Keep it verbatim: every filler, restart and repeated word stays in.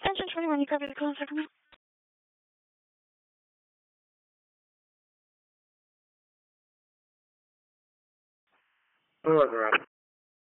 Engine twenty-one, you copy the call and second me? Hello, Rob.